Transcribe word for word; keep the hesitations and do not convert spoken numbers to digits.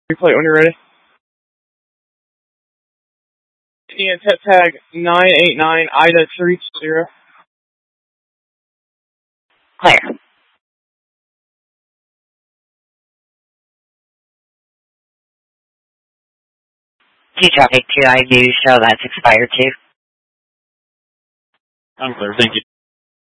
Replay when you're ready. Indian Tet Tag nine eight nine, Ida three zero. Clear. Two traffic two, I do show that's expired too. I'm clear, thank you.